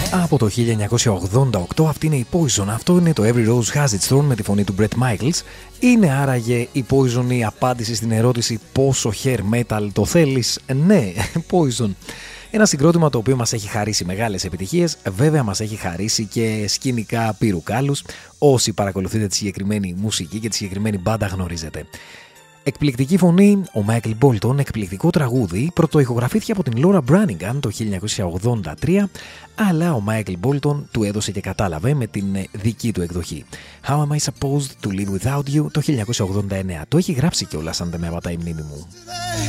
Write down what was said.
Από το 1988 αυτή είναι η Poison. Αυτό είναι το Every Rose Has Its Thorn με τη φωνή του Bret Michaels. Είναι άραγε η Poison η απάντηση στην ερώτηση πόσο hair metal το θέλεις? Ναι, Poison. Ένα συγκρότημα το οποίο μας έχει χαρίσει μεγάλες επιτυχίες, βέβαια μας έχει χαρίσει και σκηνικά πυρουκάλους. Όσοι παρακολουθείτε τη συγκεκριμένη μουσική και τη συγκεκριμένη μπάντα γνωρίζετε. Εκπληκτική φωνή, ο Michael Bolton, εκπληκτικό τραγούδι, πρωτοηχογραφήθηκε από την Laura Branigan το 1983, αλλά ο Michael Bolton του έδωσε και κατάλαβε με την δική του εκδοχή. How am I supposed to live without you το 1989. Το έχει γράψει κιόλας, αν δεν με απατάει η μνήμη μου.